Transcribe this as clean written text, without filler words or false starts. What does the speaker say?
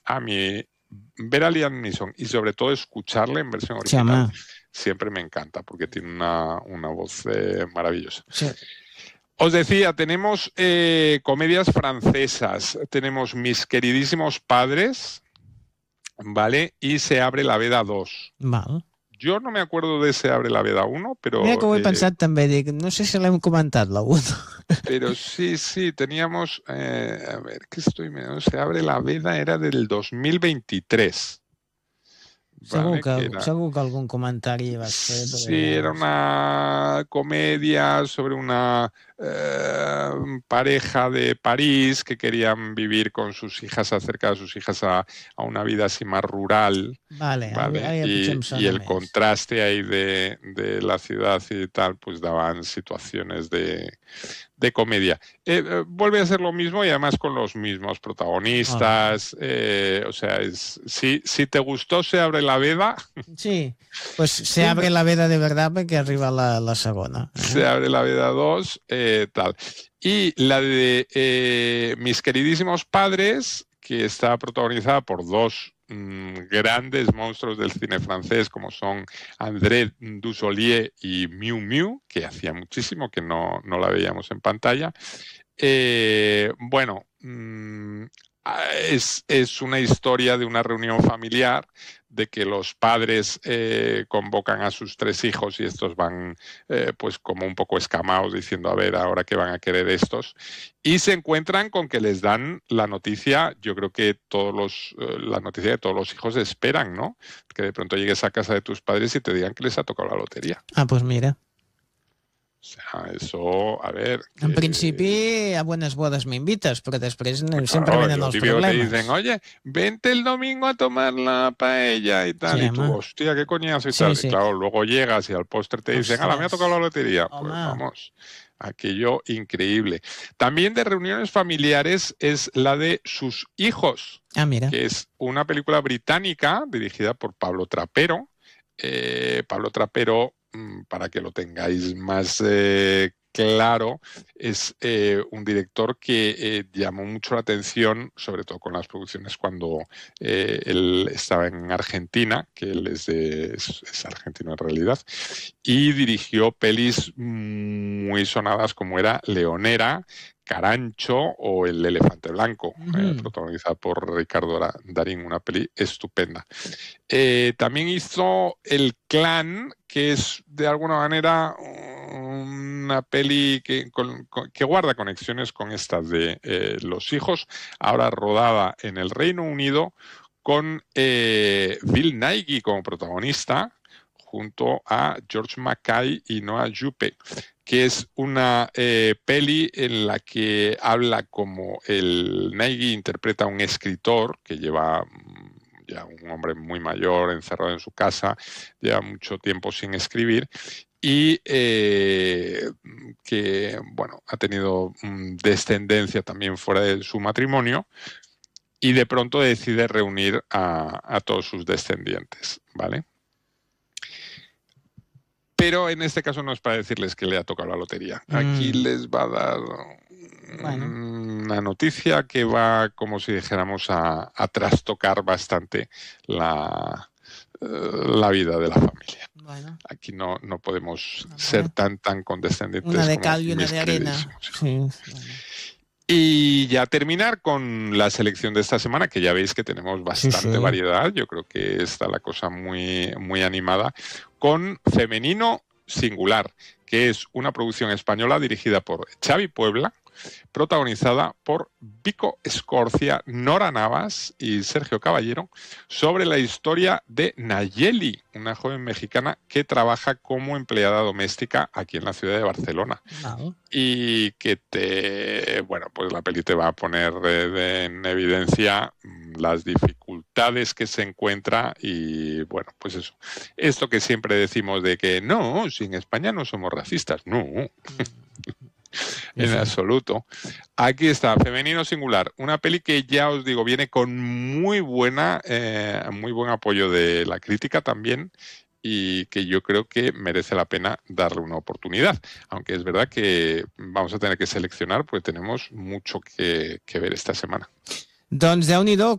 a mí ver a Liam Neeson y sobre todo escucharle en versión Sí, original home. siempre me encanta porque tiene una voz maravillosa. Sí. Os decía, tenemos comedias francesas, tenemos Mis queridísimos padres, ¿vale? Y Se abre la veda 2. Val. Yo no me acuerdo de Se abre la veda 1, Mira que ho he pero pensat també, dic, no sé si l'hem comentat, la 1. pero sí, teníamos, a ver, ¿qué estoy mirando? Se abre la veda, era del 2023, ¿vale? Segur que algun comentari vas fer, Sí, perquè era una comedia sobre una pareja de París que querían vivir con sus hijas, acercar a sus hijas a una vida así más rural, Vale, ¿vale? ara potser em Y sona el més. contraste ahí de la ciudad y tal, pues daban situaciones de comedia. Vuelve a ser lo mismo y además con los mismos protagonistas. O sea, si te gustó Se abre la veda, Sí, pues se abre la veda de verdad perquè arriba la segona. Se abre la veda 2, tal. Y la de Mis queridísimos padres, que está protagonizada por dos grandes monstruos del cine francés, como son André Dussolier y Miu Miu, que hacía muchísimo que no la veíamos en pantalla. Bueno, es una historia de una reunión familiar, de que los padres convocan a sus 3 hijos y estos van pues como un poco escamados diciendo, a ver, ahora qué van a querer estos, y se encuentran con que les dan la noticia, yo creo que la noticia que todos los hijos esperan, ¿no? Que de pronto llegues a casa de tus padres y te digan que les ha tocado la lotería. Ah, pues mira. O sea, eso, a ver... En principi, a buenas bodas me invites, però després sempre Claro, venen lo els típico que te problemes. dicen, oye, vente el domingo a tomar la paella y tal, Sí, y tú, home. hostia, qué coñazo y Sí, tal. Y sí. claro, luego llegas y al postre te dicen, ala, me ha tocado la lotería. Pues Home. vamos, aquello increíble. También de reuniones familiares es la de Sus hijos, Ah, mira. que es una película británica dirigida por Pablo Trapero. Pablo Trapero, para que lo tengáis más claro, es un director que llamó mucho la atención, sobre todo con las producciones cuando él estaba en Argentina, que él es argentino en realidad, y dirigió pelis muy sonadas como era Leonera, Carancho o El elefante blanco, protagonizada por Ricardo Darín, una peli estupenda. También hizo El Clan, que es de alguna manera una peli que guarda conexiones con estas de Los hijos, ahora rodada en el Reino Unido con Bill Nighy como protagonista, junto a George Mackay y Noah Jupe, que es una peli en la que habla como el Nighy interpreta a un escritor que lleva ya un hombre muy mayor, encerrado en su casa, lleva mucho tiempo sin escribir y que, bueno, ha tenido descendencia también fuera de su matrimonio y de pronto decide reunir a todos sus descendientes, ¿vale? Pero en este caso no es para decirles que le ha tocado la lotería. Aquí les va a dar una noticia que va, como si dijéramos, a trastocar bastante la vida de la familia. Bueno. Aquí no podemos ser tan condescendientes. Una de como cal y una mis de arena. Sí. Bueno. Y ya terminar con la selección de esta semana, que ya veis que tenemos bastante variedad. Yo creo que está la cosa muy, muy animada, con Femenino Singular, que es una producción española dirigida por Xavi Puebla, protagonizada por Vico Escorcia, Nora Navas y Sergio Caballero, sobre la historia de Nayeli, una joven mexicana que trabaja como empleada doméstica aquí en la ciudad de Barcelona. Wow. Y que pues la peli te va a poner en evidencia las dificultades que se encuentra y bueno, pues eso. Esto que siempre decimos de que no, si en España no somos racistas, no. En absoluto. Aquí está, Femenino Singular, una peli que ya os digo, viene con muy buen apoyo de la crítica también y que yo creo que merece la pena darle una oportunidad, aunque es verdad que vamos a tener que seleccionar porque tenemos mucho que ver esta semana. Doncs Déu-n'hi-do,